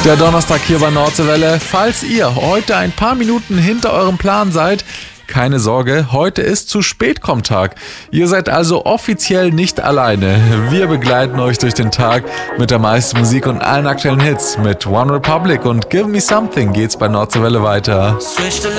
Der Donnerstag hier bei Nordseewelle. Falls ihr heute ein paar Minuten hinter eurem Plan seid, keine Sorge, heute ist Zu-Spät-Komm-Tag. Ihr seid also offiziell nicht alleine. Wir begleiten euch durch den Tag mit der meisten Musik und allen aktuellen Hits. Mit One Republic und Give Me Something geht's bei Nordseewelle weiter.